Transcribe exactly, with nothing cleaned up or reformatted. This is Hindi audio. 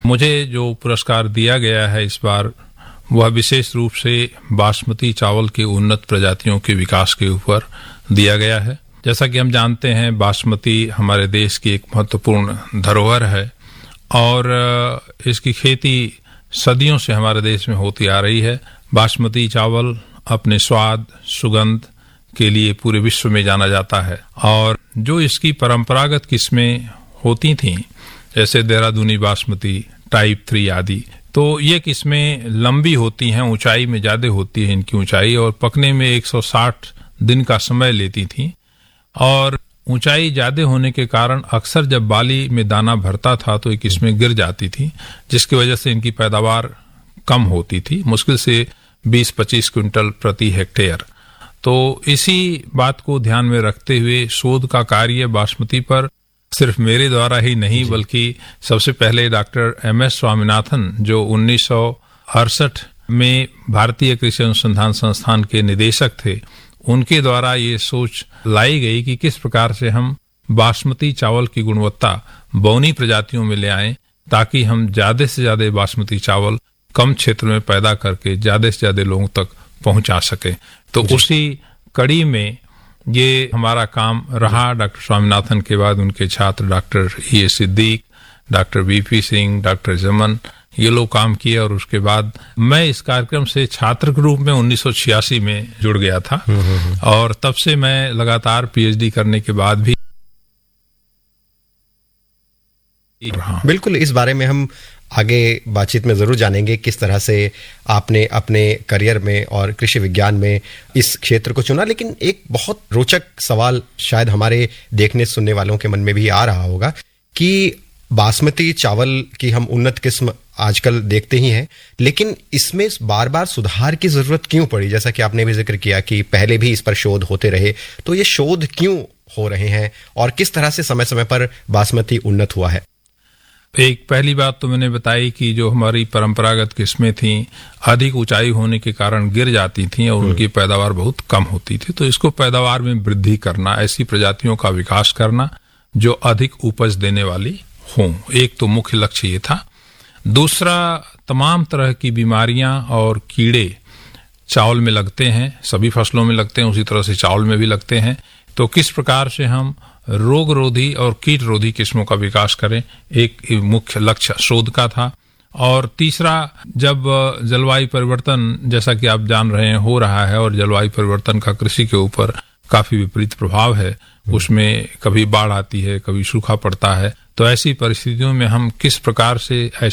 मुझे जो पुरस्कार दिया गया है इस बार, वह विशेष रूप से बासमती चावल के उन्नत प्रजातियों के विकास के ऊपर दिया गया है। जैसा कि हम जानते हैं, बासमती हमारे देश की एक महत्वपूर्ण धरोहर है और इसकी खेती सदियों से हमारे देश में होती आ रही है। बासमती चावल अपने स्वाद, सुगंध के लिए पूरे विश्व में जाना जाता है और जो इसकी परंपरागत किस्में होती थीं, जैसे देहरादूनी बासमती, टाइप थ्री आदि, तो ये किस्में लंबी होती हैं, ऊंचाई में ज्यादा होती है इनकी ऊंचाई, और पकने में एक सौ साठ दिन का समय लेती थी। और ऊंचाई ज्यादा होने के कारण अक्सर जब बाली में दाना भरता था तो ये किस्में गिर जाती थी, जिसकी वजह से इनकी पैदावार कम होती थी, मुश्किल से बीस पच्चीस क्विंटल प्रति हेक्टेयर। तो इसी बात को ध्यान में रखते हुए शोध का कार्य बासमती पर सिर्फ मेरे द्वारा ही नहीं, बल्कि सबसे पहले डॉक्टर एम एस स्वामीनाथन, जो उन्नीस सौ अड़सठ में भारतीय कृषि अनुसंधान संस्थान के निदेशक थे, उनके द्वारा ये सोच लाई गई कि किस प्रकार से हम बासमती चावल की गुणवत्ता बौनी प्रजातियों में ले आएं, ताकि हम ज्यादा से ज्यादा बासमती चावल कम क्षेत्र में पैदा करके ज्यादा से ज्यादा लोगों तक पहुंचा सके। तो उसी कड़ी में ये हमारा काम रहा। डॉक्टर स्वामीनाथन के बाद उनके छात्र डॉक्टर ई ए Siddique, doctor B P Singh, doctor जमन, ये लोग काम किए और उसके बाद मैं इस कार्यक्रम से छात्र के रूप में उन्नीस सौ छियासी में जुड़ गया था और तब से मैं लगातार पी एच डी करने के बाद भी। हाँ। बिल्कुल, इस बारे में हम आगे बातचीत में जरूर जानेंगे किस तरह से आपने अपने करियर में और कृषि विज्ञान में इस क्षेत्र को चुना। लेकिन एक बहुत रोचक सवाल शायद हमारे देखने सुनने वालों के मन में भी आ रहा होगा कि बासमती चावल की हम उन्नत किस्म आजकल देखते ही हैं, लेकिन इसमें बार बार सुधार की जरूरत क्यों पड़ी? जैसा कि आपने भी जिक्र किया कि पहले भी इस पर शोध होते रहे, तो ये शोध क्यों हो रहे हैं और किस तरह से समय समय पर बासमती उन्नत हुआ है? एक पहली बात तो मैंने बताई कि जो हमारी परंपरागत किस्में थीं, अधिक ऊंचाई होने के कारण गिर जाती थीं और उनकी पैदावार बहुत कम होती थी। तो इसको पैदावार में वृद्धि करना, ऐसी प्रजातियों का विकास करना जो अधिक उपज देने वाली हों, एक तो मुख्य लक्ष्य ये था। दूसरा, तमाम तरह की बीमारियां और कीड़े चावल में लगते हैं, सभी फसलों में लगते हैं, उसी तरह से चावल में भी लगते हैं। तो किस प्रकार से हम रोग रोधी और कीट रोधी किस्मों का विकास करें, एक मुख्य लक्ष्य शोध का था। और तीसरा, जब जलवायु परिवर्तन, जैसा कि आप जान रहे हैं, हो रहा है और जलवायु परिवर्तन का कृषि के ऊपर काफी विपरीत प्रभाव है, उसमें कभी बाढ़ आती है, कभी सूखा पड़ता है, तो ऐसी परिस्थितियों में हम किस प्रकार से